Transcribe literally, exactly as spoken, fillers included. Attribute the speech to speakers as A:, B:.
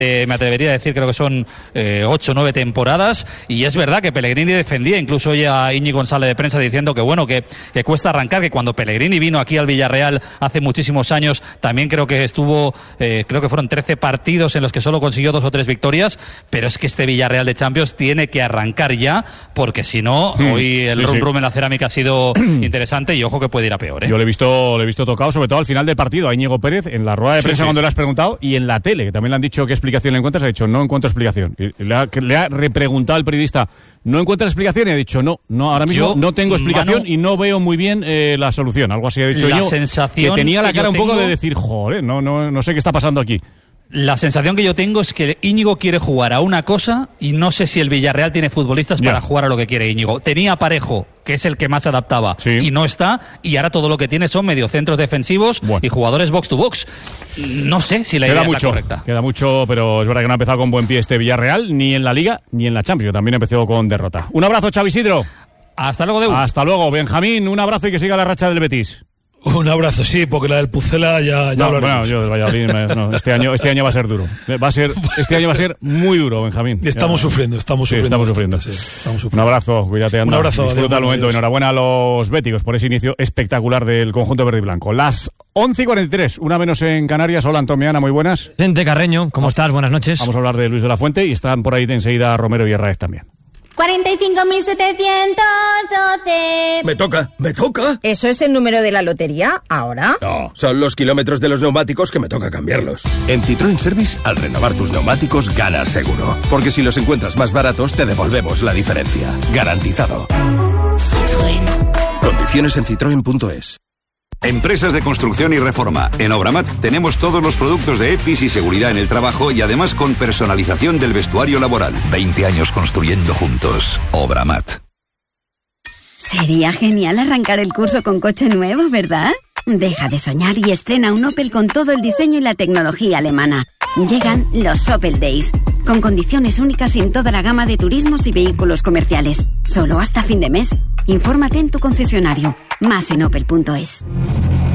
A: Eh, me atrevería a decir, creo que son eh, ocho o nueve temporadas, y es verdad que Pellegrini defendía, incluso hoy a Íñigo González de prensa diciendo que bueno, que, que cuesta arrancar, que cuando Pellegrini vino aquí al Villarreal hace muchísimos años, también creo que estuvo, eh, creo que fueron trece partidos en los que solo consiguió dos o tres victorias, pero es que este Villarreal de Champions tiene que arrancar ya, porque si no, hmm, hoy el sí, rum sí. rum en la cerámica ha sido interesante, y ojo que puede ir a peor, ¿eh?
B: Yo le he visto, le he visto tocado, sobre todo al final del partido, a Íñigo Pérez, en la rueda de prensa sí, sí. cuando le has preguntado, y en la tele, que también le han dicho qué explicación le encuentras, ha dicho, no encuentro explicación. Y le, ha, le ha repreguntado al periodista, ¿no encuentra explicación? Y ha dicho, no, no ahora mismo yo, no tengo explicación, Manu, y no veo muy bien eh, la solución. Algo así ha dicho
A: la
B: yo,
A: sensación
B: que tenía la cara un
A: tengo...
B: poco de decir, joder, no, no, no sé qué está pasando aquí.
A: La sensación que yo tengo es que Íñigo quiere jugar a una cosa, y no sé si el Villarreal tiene futbolistas para yeah. jugar a lo que quiere Íñigo. Tenía a Parejo, que es el que más se adaptaba, sí. y no está, y ahora todo lo que tiene son mediocentros defensivos bueno. y jugadores box to box. No sé si la
B: queda
A: idea
B: mucho,
A: es la correcta.
B: Queda mucho, pero es verdad que no ha empezado con buen pie este Villarreal, ni en la Liga, ni en la Champions. También empezó con derrota. Un abrazo, Xavi Isidro.
A: Hasta luego, Deu.
B: Hasta luego, Benjamín. Un abrazo y que siga la racha del Betis.
C: Un abrazo, sí, porque la del Pucela ya, ya
B: no,
C: hablaremos.
B: Bueno, yo del Valladolid, me, no, este año, este año va a ser duro. Va a ser, este año va a ser muy duro, Benjamín.
C: Estamos
B: ya,
C: sufriendo, estamos
B: sí,
C: sufriendo.
B: Estamos sufriendo.
C: Sí, estamos sufriendo.
B: Un abrazo, cuídate, anda.
C: Un abrazo.
B: Disfruta el momento. Adiós. Enhorabuena a los béticos por ese inicio espectacular del conjunto verde y blanco. Las once y cuarenta y tres, una menos en Canarias. Hola, Antomiana, muy buenas.
D: Gente Carreño, ¿cómo estás? Buenas noches.
B: Vamos a hablar de Luis de la Fuente y están por ahí de enseguida Romero y Herráez también.
E: cuarenta y cinco mil setecientos doce.
F: Me toca, me toca.
E: ¿Eso es el número de la lotería ahora?
F: No, son los kilómetros de los neumáticos que me toca cambiarlos. En Citroën Service, al renovar tus neumáticos, ganas seguro. Porque si los encuentras más baratos, te devolvemos la diferencia. Garantizado. Citroën. Condiciones en citroen punto es.
G: Empresas de construcción y reforma. En Obramat tenemos todos los productos de E P I S y seguridad en el trabajo, y además con personalización del vestuario laboral. veinte años construyendo juntos. Obramat.
H: Sería genial arrancar el curso con coche nuevo, ¿verdad? Deja de soñar y estrena un Opel con todo el diseño y la tecnología alemana. Llegan los Opel Days, con condiciones únicas en toda la gama de turismos y vehículos comerciales. Solo hasta fin de mes. Infórmate en tu concesionario. Más en opel punto es.